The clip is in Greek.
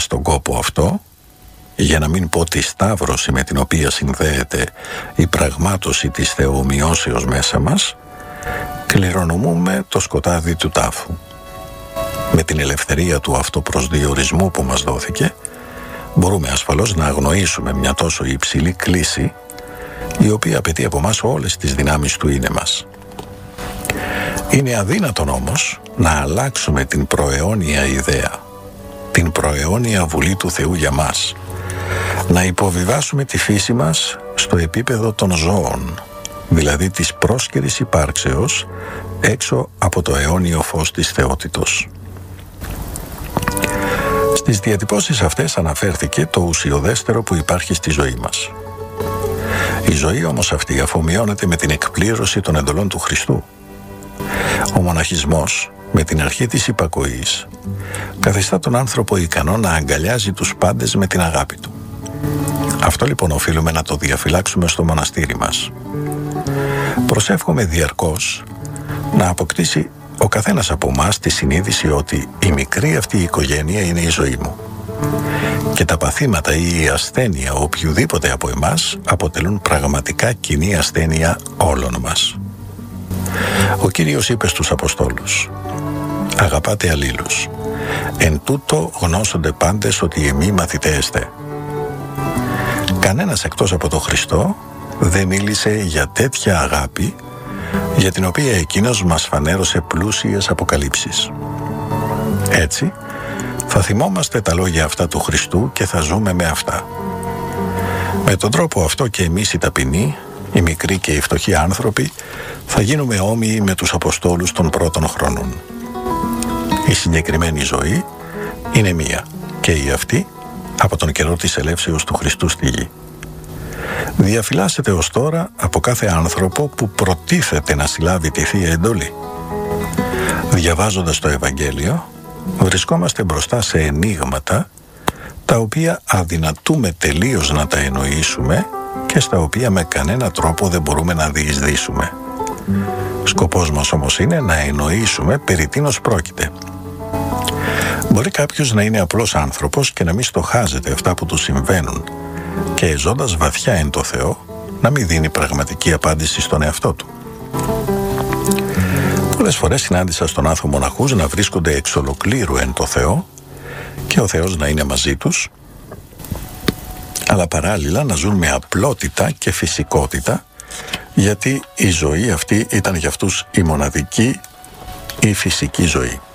κάνοντας τον κόπο αυτό, για να μην πω τη σταύρωση με την οποία συνδέεται η πραγμάτωση της θεομοιώσεως μέσα μας, κληρονομούμε το σκοτάδι του τάφου. Με την ελευθερία του αυτοπροσδιορισμού που μας δόθηκε, μπορούμε ασφαλώς να αγνοήσουμε μια τόσο υψηλή κλίση, η οποία απαιτεί από μας όλες τις δυνάμεις του είναι μας. Είναι αδύνατον όμως να αλλάξουμε την προαιώνια ιδέα, την προαιώνια βουλή του Θεού για μας, να υποβιβάσουμε τη φύση μας στο επίπεδο των ζώων, δηλαδή της πρόσκαιρης υπάρξεως έξω από το αιώνιο φως της θεότητος. Στις διατυπώσεις αυτές αναφέρθηκε το ουσιοδέστερο που υπάρχει στη ζωή μας. Η ζωή όμως αυτή αφομοιώνεται με την εκπλήρωση των εντολών του Χριστού. Ο μοναχισμός, με την αρχή της υπακοής, καθιστά τον άνθρωπο ικανό να αγκαλιάζει τους πάντες με την αγάπη του. Αυτό λοιπόν οφείλουμε να το διαφυλάξουμε στο μοναστήρι μας. Προσεύχομαι διαρκώς να αποκτήσει ο καθένας από εμάς τη συνείδηση ότι η μικρή αυτή η οικογένεια είναι η ζωή μου και τα παθήματα ή η ασθένεια οποιουδήποτε από εμάς αποτελούν πραγματικά κοινή ασθένεια όλων μας. Ο Κύριος είπε στους Αποστόλους: «Αγαπάτε αλλήλους. Εν τούτο γνώσονται πάντες ότι εμεί μαθηταίστε». Κανένας εκτός από τον Χριστό δεν μίλησε για τέτοια αγάπη, για την οποία εκείνος μας φανέρωσε πλούσιες αποκαλύψεις. Έτσι, θα θυμόμαστε τα λόγια αυτά του Χριστού και θα ζούμε με αυτά. Με τον τρόπο αυτό και εμείς οι ταπεινοί, οι μικροί και οι φτωχοί άνθρωποι, θα γίνουμε όμοιοι με τους Αποστόλους των πρώτων χρόνων. Η συγκεκριμένη ζωή είναι μία και η αυτή από τον καιρό της ελεύσεως του Χριστού στη γη. Διαφυλάσσεται ως τώρα από κάθε άνθρωπο που προτίθεται να συλλάβει τη Θεία Εντολή. Διαβάζοντας το Ευαγγέλιο, βρισκόμαστε μπροστά σε ενίγματα τα οποία αδυνατούμε τελείως να τα εννοήσουμε και στα οποία με κανένα τρόπο δεν μπορούμε να διεισδύσουμε. Σκοπός μας όμως είναι να εννοήσουμε περί τίνος πρόκειται. Μπορεί κάποιος να είναι απλός άνθρωπος και να μην στοχάζεται αυτά που του συμβαίνουν και ζώντας βαθιά εν το Θεό να μην δίνει πραγματική απάντηση στον εαυτό του. Πολλές φορές συνάντησα στον άθο μοναχούς να βρίσκονται εξ ολοκλήρου εν το Θεό και ο Θεός να είναι μαζί τους, αλλά παράλληλα να ζουν με απλότητα και φυσικότητα, γιατί η ζωή αυτή ήταν για αυτούς η μοναδική ή φυσική ζωή.